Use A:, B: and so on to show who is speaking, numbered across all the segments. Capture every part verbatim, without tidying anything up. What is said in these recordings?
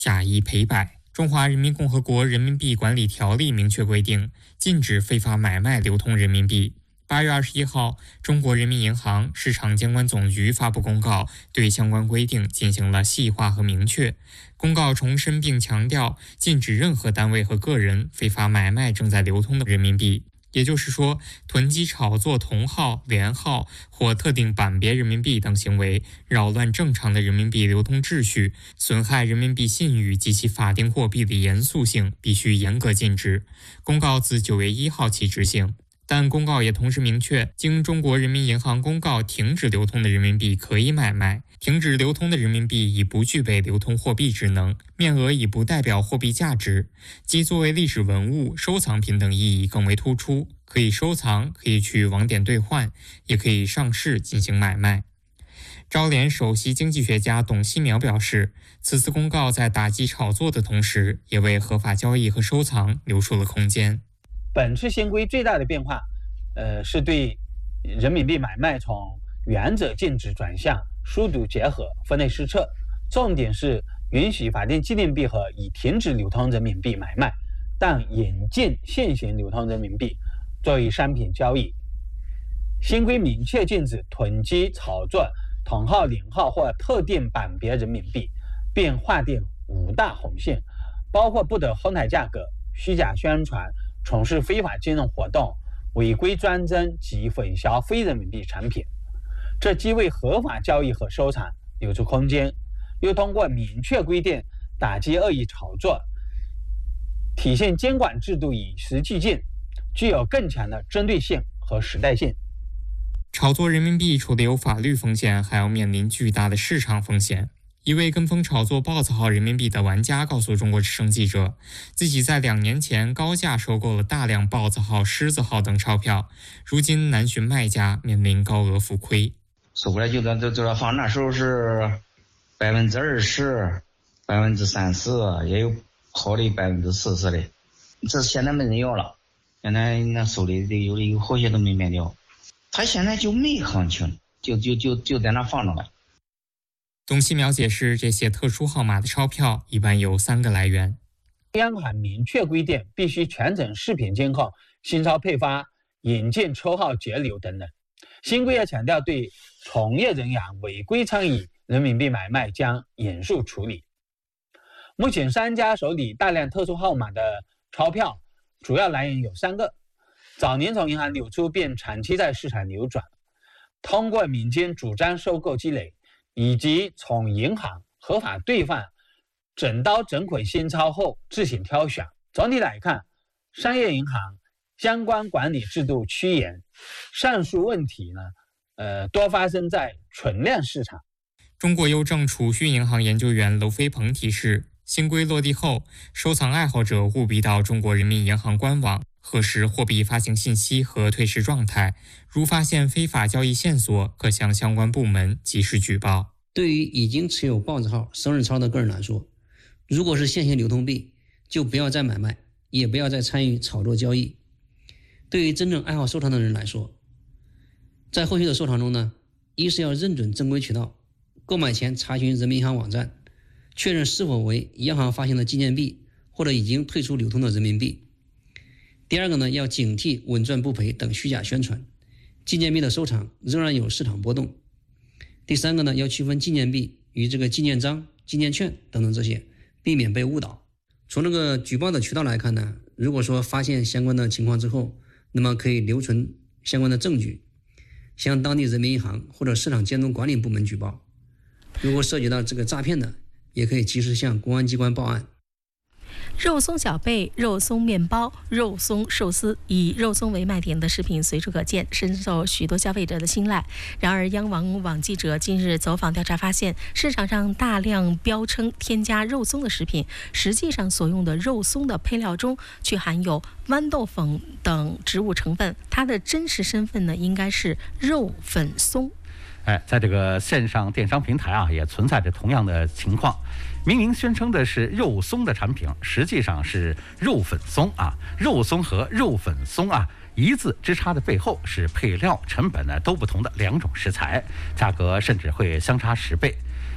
A: 假一赔百。中华人民共和国人民币管理条例明确规定，禁止非法买卖流通人民币。八月二十一号，中国人民银行市场监管总局发布公告，对相关规定进行了细化和明确。公告重申并强调，禁止任何单位和个人非法买卖正在流通的人民币。也就是说，囤积炒作同号、连号或特定版别人民币等行为，扰乱正常的人民币流通秩序，损害人民币信誉及其法定货币的严肃性，必须严格禁止。公告自九月一号起执行。但公告也同时明确，经中国人民银行公告停止流通的人民币可以买卖，停止流通的人民币已不具备流通货币职能，面额已不代表货币价值，即作为历史文物、收藏品等意义更为突出，可以收藏，可以去网点兑换，也可以上市进行买卖。招联首席经济学家董希苗表示，此次公告在打击炒作的同时，也为合法交易和收藏留出了空间。
B: 本次新规最大的变化，呃，是对人民币买卖从原则禁止转向疏导结合、分类施策，重点是允许法定纪念币和已停止流通人民币买卖，但引进现行流通人民币作为商品交易。新规明确禁止囤积炒作同号、连号或特定版别人民币，并划定五大红线，包括不得哄抬价格、虚假宣传、从事非法金融活动、违规专增及混淆非人民币产品。这既为合法交易和收藏留出空间，又通过明确规定打击恶意炒作，体现监管制度与时俱进，具有更强的针对性和时代性。
A: 炒作人民币除了有法律风险，还要面临巨大的市场风险。一位跟风炒作豹子号人民币的玩家告诉中国之声记者，自己在两年前高价收购了大量豹子号、狮子号等钞票，如今难寻卖家，面临高额浮亏。
C: 收过来就在就在放，那时候是百分之二十、百分之三十，也有好的百分之四十的。这现在没人要了，现在那收的有的有好些都没卖掉，他现在就没行情，就就就就在那放着了。
A: 董希苗解释，这些特殊号码的钞票一般有三个来源。
B: 央行明确规定必须全程视频监控新钞配发、引进抽号截流等等。新规也强调，对从业人员违规参与人民币买卖将严肃处理。目前商家手里大量特殊号码的钞票主要来源有三个：早年从银行流出并长期在市场流转，通过民间主张收购积累，以及从银行合法兑换整刀整捆新钞后自行挑选。总体来看，商业银行相关管理制度趋严，上述问题呢，呃，多发生在存量市场。
A: 中国邮政储蓄银行研究员娄飞鹏提示，新规落地后，收藏爱好者务必到中国人民银行官网核实货币发行信息和退市状态，如发现非法交易线索，可向相关部门及时举报。
D: 对于已经持有豹子号、生日钞的个人来说，如果是现行流通币，就不要再买卖，也不要再参与炒作交易。对于真正爱好收藏的人来说，在后续的收藏中呢，一是要认准正规渠道，购买前查询人民银行网站，确认是否为央行发行的纪念币或者已经退出流通的人民币。第二个呢，要警惕稳赚不赔等虚假宣传，纪念币的收藏仍然有市场波动。第三个呢，要区分纪念币与这个纪念章、纪念券等等这些，避免被误导。从这个举报的渠道来看呢，如果说发现相关的情况之后，那么可以留存相关的证据，向当地人民银行或者市场监督管理部门举报。如果涉及到这个诈骗的，也可以及时向公安机关报案。
E: 肉松小贝、肉松面包、肉松寿司，以肉松为卖点的食品随处可见，深受许多消费者的青睐。然而，央网网记者近日走访调查发现，市场上大量标称添加肉松的食品，实际上所用的肉松的配料中却含有豌豆粉等植物成分，它的真实身份呢，应该是肉粉松。
F: 哎，在这个线上电商平台啊，也存在着同样的情况。明明宣称的是肉松的产品，实际上是肉粉松啊。肉松和肉粉松啊，一字之差的背后是配料、成本呢都不同的两种食材，价格甚至会相差十倍。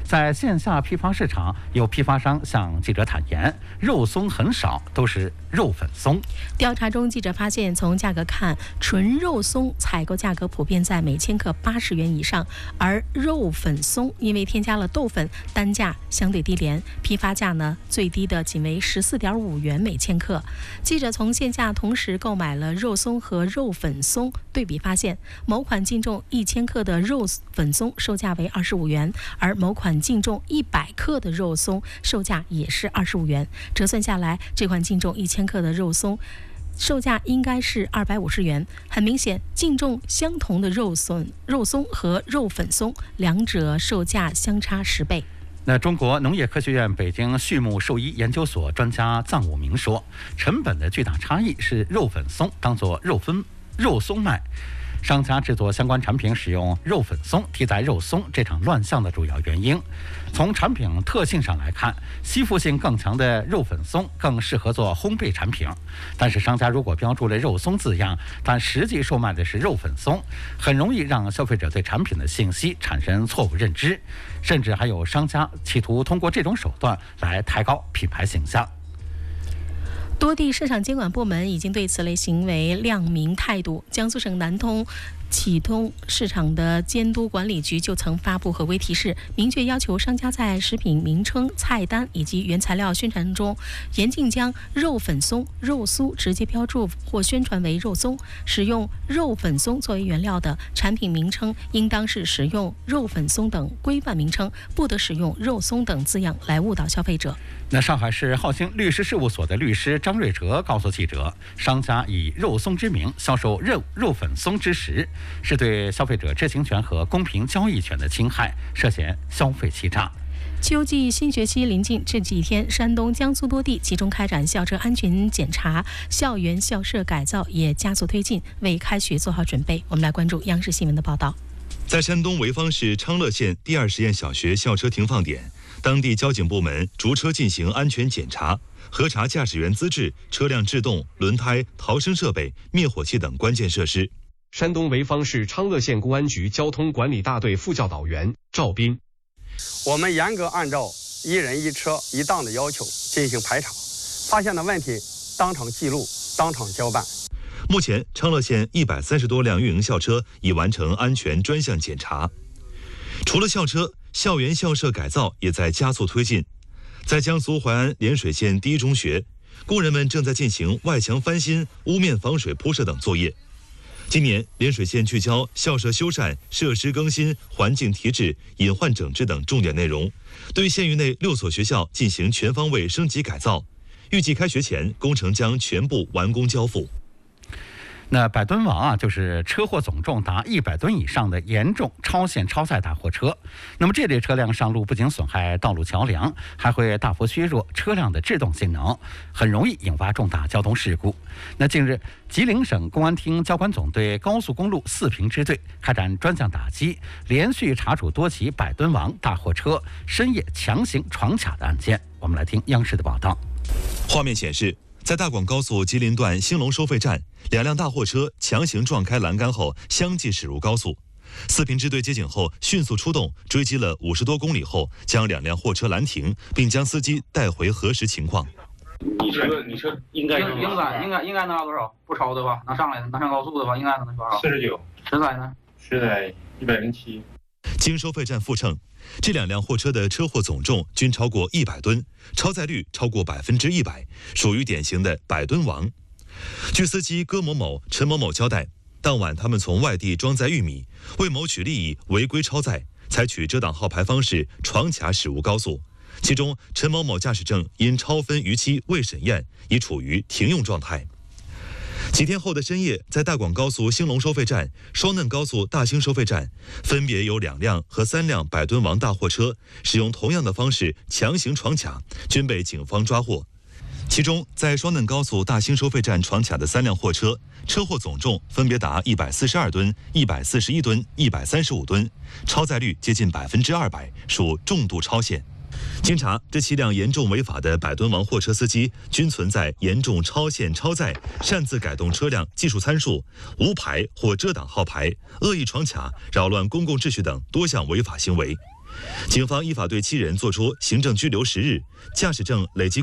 F: 在线下批发市场，有批发商向记者坦言，肉松很少，都是肉粉松。
E: 调查中，记者发现，从价格看，纯肉松采购价格普遍在每千克八十元以上，而肉粉松因为添加了豆粉，单价相对低廉，批发价呢最低的仅为十四点五元每千克。记者从线下同时购买了肉松和肉粉松，对比发现，某款净重一千克的肉粉松售价为二十五元，而某款净重一百克的肉松售价也是二十五元。折算下来，这款净重一千克的肉松售价应该是二百五十元。很明显，净重相同的肉松、肉松和肉粉松，两者售价相差十倍。
F: 那中国农业科学院北京畜牧兽医研究所专家臧武明说，成本的巨大差异是肉粉松当作肉分肉松卖。商家制作相关产品使用肉粉松替代肉松这场乱象的主要原因。从产品特性上来看，吸附性更强的肉粉松更适合做烘焙产品。但是商家如果标注了肉松字样，但实际售卖的是肉粉松，很容易让消费者对产品的信息产生错误认知，甚至还有商家企图通过这种手段来抬高品牌形象。
E: 多地市场监管部门已经对此类行为亮明态度。江苏省南通启通市场的监督管理局就曾发布合规提示，明确要求商家在食品名称、菜单以及原材料宣传中，严禁将肉粉松、肉酥直接标注或宣传为肉松。使用肉粉松作为原料的产品名称，应当是使用肉粉松等规范名称，不得使用肉松等字样来误导消费者。
F: 那上海市浩兴律师事务所的律师张瑞哲告诉记者，商家以肉松之名销售肉肉粉松之实，是对消费者知情权和公平交易权的侵害，涉嫌消费欺诈。
E: 秋季新学期临近，这几天山东、江苏多地集中开展校车安全检查，校园校舍改造也加速推进，为开学做好准备。我们来关注央视新闻的报道。
G: 在山东潍坊市昌乐县第二实验小学校车停放点，当地交警部门逐车进行安全检查，核查驾驶员资质、车辆制动、轮胎、逃生设备、灭火器等关键设施。
H: 山东潍坊市昌乐县公安局交通管理大队副教导员赵斌，
I: 我们严格按照一人一车一档的要求进行排查，发现的问题当场记录，当场交办。
G: 目前，昌乐县一百三十多辆运营校车已完成安全专项检查。除了校车，校园校舍改造也在加速推进。在江苏淮安涟水县第一中学，工人们正在进行外墙翻新、屋面防水铺设等作业。今年，涟水县聚焦校舍修缮、设施更新、环境提质、隐患整治等重点内容，对县域内六所学校进行全方位升级改造。预计开学前，工程将全部完工交付。
F: 那百吨王啊，就是车祸总重达一百吨以上的严重超限超载大货车。那么这类车辆上路不仅损害道路桥梁，还会大幅削弱车辆的制动性能，很容易引发重大交通事故。那近日，吉林省公安厅交管总队高速公路四平支队开展专项打击，连续查处多起百吨王大货车深夜强行闯卡的案件。我们来听央视的报道。
G: 画面显示，在大广高速吉林段兴隆收费站，两辆大货车强行撞开栏杆后相继驶入高速。四平支队接警后迅速出动，追击了五十多公里后，将两辆货车拦停，并将司机带回核实情况。
J: 你车你车应该应该应该应该能到多少？不超的话，能上来能上高速的话，应该能多少？四十九。实载呢？实载一百零七。
G: 经收费站复称，这两辆货车的车祸总重均超过一百吨，超载率超过百分之一百，属于典型的百吨王。据司机戈某某、陈某某交代，当晚他们从外地装载玉米，为谋取利益违规超载，采取遮挡号牌方式闯卡驶入高速。其中，陈某某驾驶证因超分逾期未审验，已处于停用状态。几天后的深夜，在大广高速兴隆收费站、双嫩高速大兴收费站，分别有两辆和三辆百吨王大货车使用同样的方式强行闯卡，均被警方抓获。其中，在双嫩高速大兴收费站闯卡的三辆货车，车祸总重分别达一百四十二吨、一百四十一吨、一百三十五吨，超载率接近百分之二百，属重度超限。经查，这七辆严重违法的百吨王货车司机均存在严重超限超载、擅自改动车辆技术参数、无牌或遮挡号牌、恶意闯卡、扰乱公共秩序等多项违法行为。 警方依法对七人作出行政拘留十日，驾驶证累计